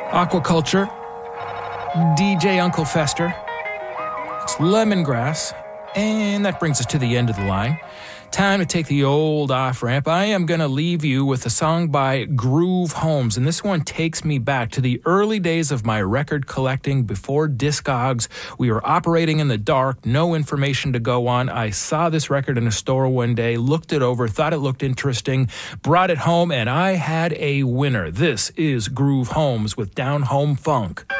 Aquaculture, DJ Uncle Fester, it's Lemongrass, and that brings us to the end of the line. Time to take the old off-ramp. I am going to leave you with a song by Groove Holmes, and this one takes me back to the early days of my record collecting before Discogs. We were operating in the dark, no information to go on. I saw this record in a store one day, looked it over, thought it looked interesting, brought it home, and I had a winner. This is Groove Holmes with Down Home Funk.